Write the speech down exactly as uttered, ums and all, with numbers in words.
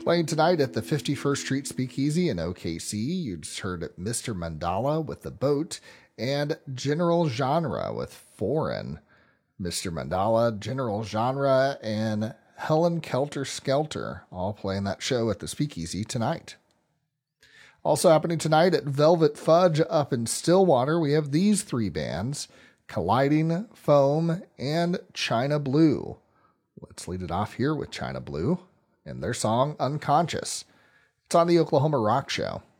Playing tonight at the fifty-first Street Speakeasy in O K C, you just heard Mister Mandala with The Boat and General Genre with Foreign. Mister Mandala, General Genre, and Helen Kelter Skelter all playing that show at the Speakeasy tonight. Also happening tonight at Velvet Fudge up in Stillwater, we have these three bands, Colliding Foam and China Blue. Let's lead it off here with China Blue and their song Unconscious. It's on the Oklahoma Rock Show.